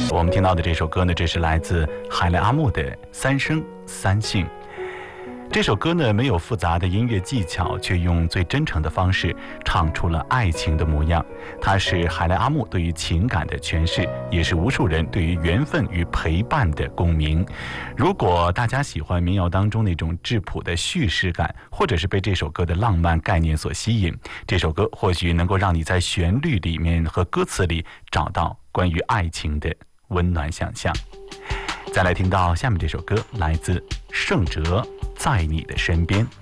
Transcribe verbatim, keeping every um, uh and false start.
我们听到的这首歌呢，这是来自海莱阿木的《三生三性》。这首歌呢，没有复杂的音乐技巧，却用最真诚的方式唱出了爱情的模样。它是海莱阿木对于情感的诠释，也是无数人对于缘分与陪伴的共鸣。如果大家喜欢民谣当中那种质朴的叙事感，或者是被这首歌的浪漫概念所吸引，这首歌或许能够让你在旋律里面和歌词里找到关于爱情的温暖想象。再来听到下面这首歌，来自盛哲，在你的身边。